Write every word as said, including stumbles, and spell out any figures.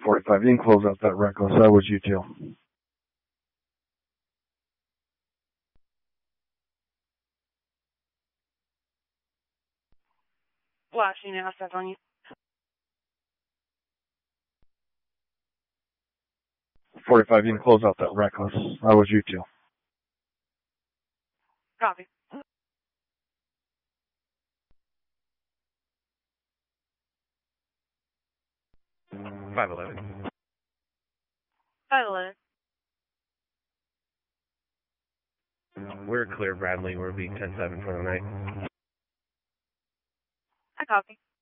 forty-five, you can close out that reckless. How would you too? Flashing assets on you. forty-five, you can close out that reckless. How would you too? Copy. five eleven. five eleven. We're clear, Bradley. We're being ten seven for the night. I copy.